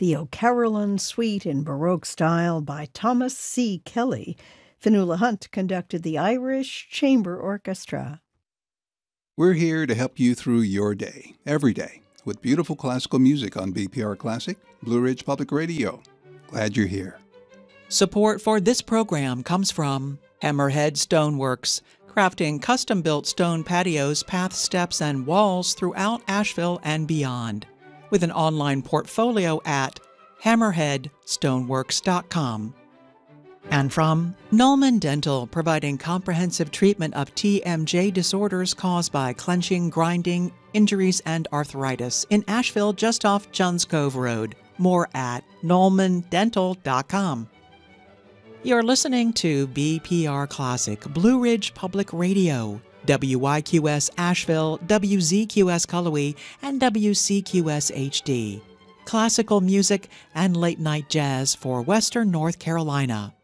the O'Carolan Suite in Baroque style by Thomas C. Kelly. Fionnuala Hunt conducted the Irish Chamber Orchestra. We're here to help you through your day, every day, with beautiful classical music on BPR Classic, Blue Ridge Public Radio. Glad you're here. Support for this program comes from Hammerhead Stoneworks, crafting custom-built stone patios, paths, steps, and walls throughout Asheville and beyond, with an online portfolio at hammerheadstoneworks.com. And from Nolman Dental, providing comprehensive treatment of TMJ disorders caused by clenching, grinding, injuries, and arthritis in Asheville, just off Johns Cove Road. More at nolmandental.com. You're listening to BPR Classic, Blue Ridge Public Radio, WYQS Asheville, WZQS Cullowhee, and WCQS HD. Classical music and late-night jazz for Western North Carolina.